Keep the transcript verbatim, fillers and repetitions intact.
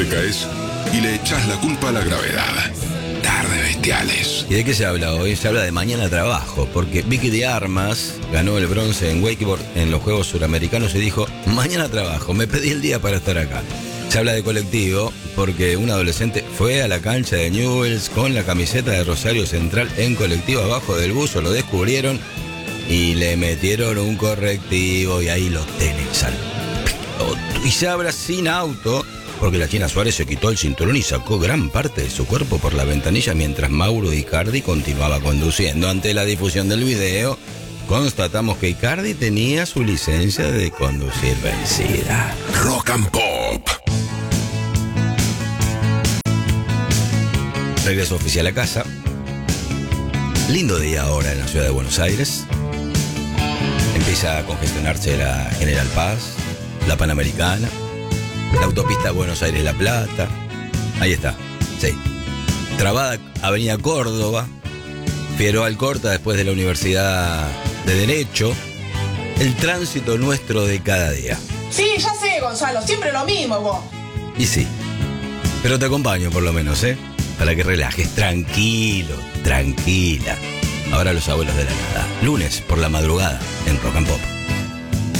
te caes y le echás la culpa a la gravedad. Tarde, bestiales. ¿Y de qué se habla hoy? Se habla de mañana trabajo, porque Vicky de Armas ganó el bronce en wakeboard en los Juegos Suramericanos y dijo, mañana trabajo, me pedí el día para estar acá. Se habla de colectivo porque un adolescente fue a la cancha de Newell's con la camiseta de Rosario Central en colectivo abajo del buzo, lo descubrieron y le metieron un correctivo y ahí lo tenés al piloto. Y se habla sin auto porque la China Suárez se quitó el cinturón y sacó gran parte de su cuerpo por la ventanilla mientras Mauro Icardi continuaba conduciendo. Ante la difusión del video, constatamos que Icardi tenía su licencia de conducir vencida. Rock and Pop. Regreso oficial a casa. Lindo día ahora en la ciudad de Buenos Aires. Empieza a congestionarse la General Paz, la Panamericana, la autopista Buenos Aires-La Plata. Ahí está, sí. Trabada Avenida Córdoba. Figueroa Alcorta después de la Universidad de Derecho. El tránsito nuestro de cada día. Sí, ya sé, Gonzalo, siempre lo mismo vos. Y sí, pero te acompaño por lo menos, ¿eh? Para que relajes, tranquilo, tranquila. Ahora los abuelos de la nada. Lunes por la madrugada en Rock and Pop.